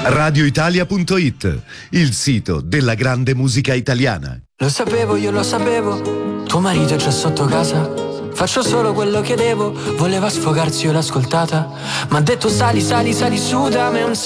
Radioitalia.it, il sito della grande musica italiana. Lo sapevo, io lo sapevo, tuo marito è già sotto casa. Faccio solo quello che devo, voleva sfogarsi, io l'ho ascoltata. M'ha detto sali, sali, sali su da me un